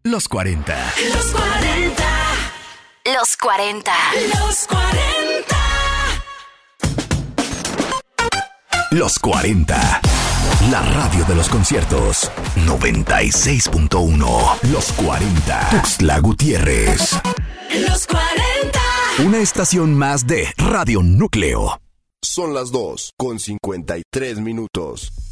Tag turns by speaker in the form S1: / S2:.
S1: Los 40.
S2: Los 40.
S3: Los 40.
S2: Los 40.
S1: Los 40. La radio de los conciertos. 96.1. Los 40. Tuxtla Gutiérrez.
S2: Los 40.
S1: Una estación más de Radio Núcleo.
S4: Son las 2:53.